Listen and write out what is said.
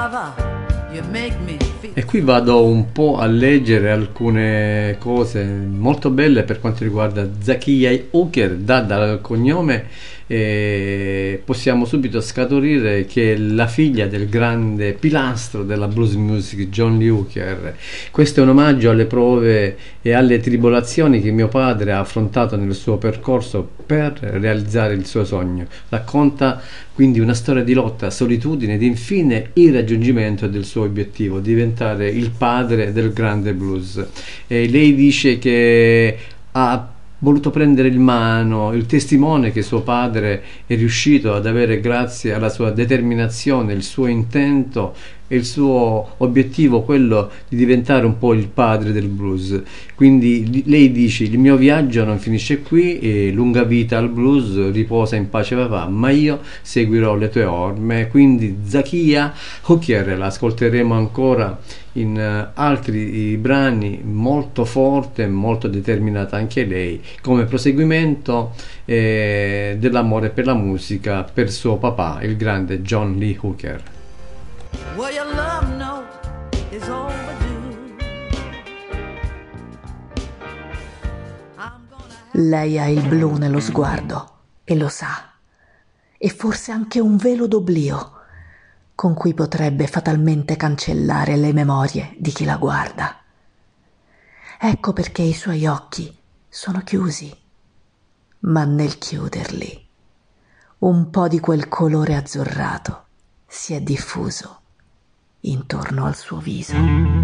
E qui vado un po' a leggere alcune cose molto belle per quanto riguarda Zakiya Hooker, dal cognome possiamo subito scaturire che è la figlia del grande pilastro della blues music John Lee Hooker. Questo è un omaggio alle prove e alle tribolazioni che mio padre ha affrontato nel suo percorso per realizzare il suo sogno. Racconta quindi una storia di lotta, solitudine ed infine il raggiungimento del suo obiettivo, diventare il padre del grande blues. E lei dice che ha voluto prendere in mano il testimone che suo padre è riuscito ad avere grazie alla sua determinazione, il suo intento e il suo obiettivo, quello di diventare un po' il padre del blues. Quindi lei dice: il mio viaggio non finisce qui, e lunga vita al blues, riposa in pace papà, ma io seguirò le tue orme. Quindi Zakiya Hooker la ascolteremo ancora in altri brani, molto forte, molto determinata anche lei, come proseguimento dell'amore per la musica, per suo papà, il grande John Lee Hooker. Well, your love note is overdue. Lei ha il blu nello sguardo e lo sa, e forse anche un velo d'oblio con cui potrebbe fatalmente cancellare le memorie di chi la guarda. Ecco perché i suoi occhi sono chiusi, ma nel chiuderli un po' di quel colore azzurrato si è diffuso intorno al suo viso.